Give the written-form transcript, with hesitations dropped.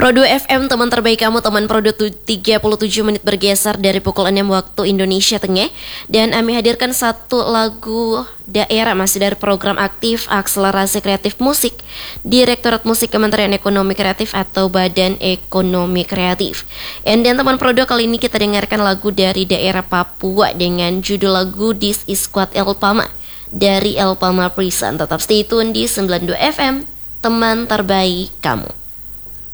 Pro 2 FM, teman terbaik kamu, teman Pro 37 menit bergeser dari pukul 6 waktu Indonesia Tengah. Dan kami hadirkan satu lagu daerah masih dari program aktif Akselerasi Kreatif Musik Direktorat Musik Kementerian Ekonomi Kreatif atau Badan Ekonomi Kreatif. Dan teman Pro 2, kali ini kita dengarkan lagu dari daerah Papua dengan judul lagu This Is Squad El Palma dari El Palma Prison. Tetap stay tune di 92 FM, teman terbaik kamu.